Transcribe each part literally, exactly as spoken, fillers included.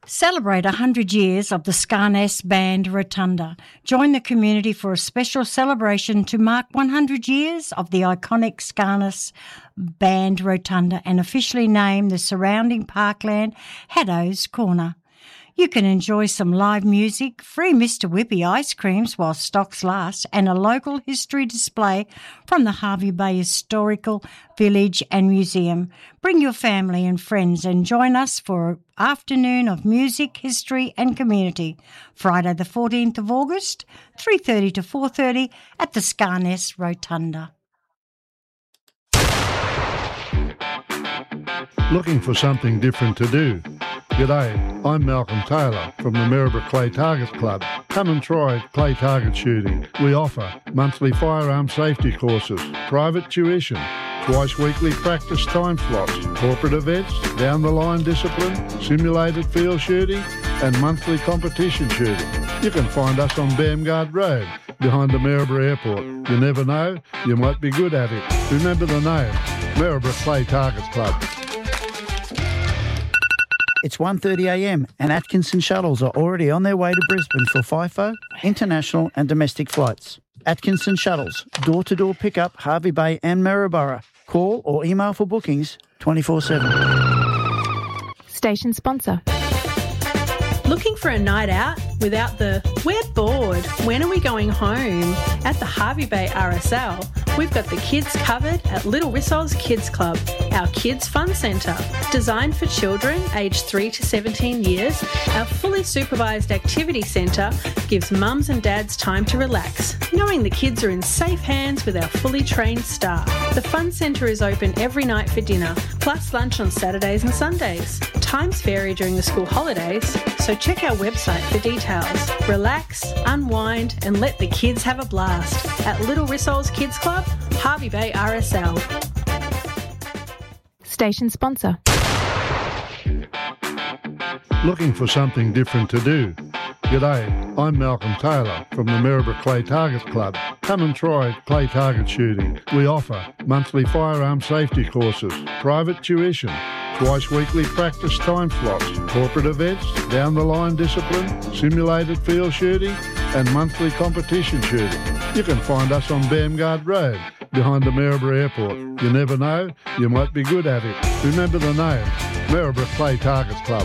Celebrate one hundred years of the Scarness Band Rotunda. Join the community for a special celebration to mark one hundred years of the iconic Scarness Band Rotunda and officially name the surrounding parkland Haddo's Corner. You can enjoy some live music, free Mister Whippy ice creams while stocks last, and a local history display from the Hervey Bay Historical Village and Museum. Bring your family and friends and join us for an afternoon of music, history and community. Friday the fourteenth of August, three thirty to four thirty at the Scarness Rotunda. Looking for something different to do? G'day, I'm Malcolm Taylor from the Maryborough Clay Target Club. Come and try clay target shooting. We offer monthly firearm safety courses, private tuition, twice weekly practice time slots, corporate events, down-the-line discipline, simulated field shooting and monthly competition shooting. You can find us on Bamgard Road behind the Maryborough Airport. You never know, you might be good at it. Remember the name, Maryborough Clay Target Club. It's one thirty a m and Atkinson shuttles are already on their way to Brisbane for FIFO, international and domestic flights. Atkinson shuttles, door-to-door pickup, Hervey Bay and Maryborough. Call or email for bookings twenty-four seven. Station sponsor. Looking for a night out without the "we're bored, when are we going home"? At the Hervey Bay R S L, we've got the kids covered at Little Rissol's Kids Club, our kids fun centre. Designed for children aged three to seventeen years, our fully supervised activity centre gives mums and dads time to relax, knowing the kids are in safe hands with our fully trained staff. The fun centre is open every night for dinner, plus lunch on Saturdays and Sundays. Times vary during the school holidays, so check our website for details. Relax, unwind and let the kids have a blast at Little Rissol's Kids Club, Hervey Bay R S L. Station sponsor. Looking for something different to do? G'day, I'm Malcolm Taylor from the Maryborough Clay Target Club. Come and try clay target shooting. We offer monthly firearm safety courses, private tuition, twice weekly practice time slots, corporate events, down-the-line discipline, simulated field shooting and monthly competition shooting. You can find us on Bamgard Road behind the Maryborough Airport. You never know, you might be good at it. Remember the name, Maryborough Clay Target Club.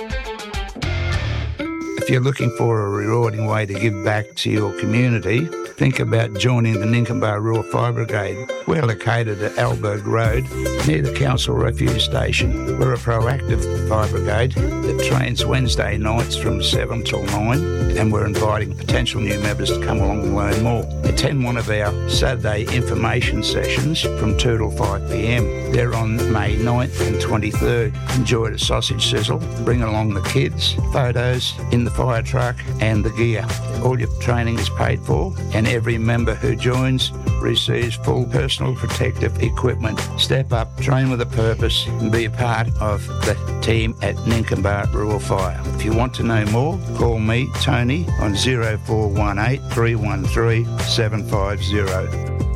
If you're looking for a rewarding way to give back to your community, think about joining the Ninkenba Rural Fire Brigade. We're located at Alberg Road, near the Council Refuge Station. We're a proactive fire brigade that trains Wednesday nights from seven till nine, and we're inviting potential new members to come along and learn more. Attend one of our Saturday information sessions from two till five p m. They're on May ninth and twenty-third. Enjoy the sausage sizzle, bring along the kids, photos in the fire truck and the gear. All your training is paid for, and every member who joins receives full personal protective equipment. Step up, train with a purpose and be a part of the team at Ninkenba Rural Fire. If you want to know more, call me, Tony, on zero four one eight, three one three, seven five zero.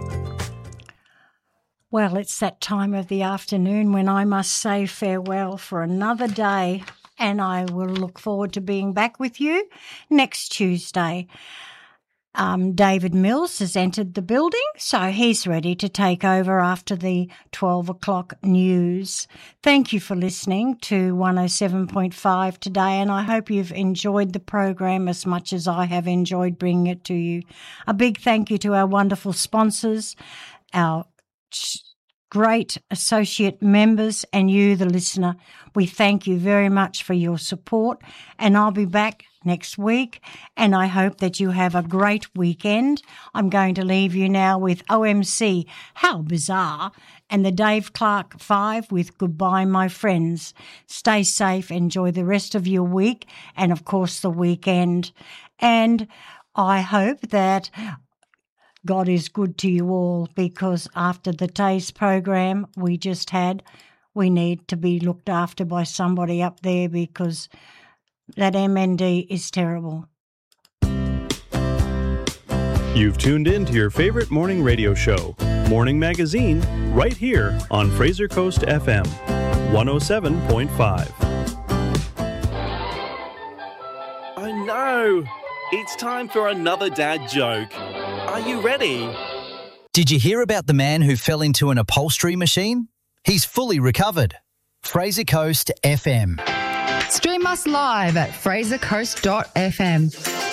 Well, it's that time of the afternoon when I must say farewell for another day, and I will look forward to being back with you next Tuesday. Um, David Mills has entered the building, so he's ready to take over after the twelve o'clock news. Thank you for listening to one oh seven point five today, and I hope you've enjoyed the program as much as I have enjoyed bringing it to you. A big thank you to our wonderful sponsors, our great associate members, and you, the listener. We thank you very much for your support, and I'll be back next week, and I hope that you have a great weekend. I'm going to leave you now with O M C, How Bizarre, and the Dave Clark Five with Goodbye, My Friends. Stay safe, enjoy the rest of your week, and of course the weekend. And I hope that God is good to you all, because after the day's program we just had, we need to be looked after by somebody up there, because that M N D is terrible. You've tuned in to your favorite morning radio show, Morning Magazine, right here on Fraser Coast F M, one oh seven point five. no! It's time for another dad joke. Are you ready? Did you hear about the man who fell into an upholstery machine? He's fully recovered. Fraser Coast F M. Stream us live at fraser coast dot f m.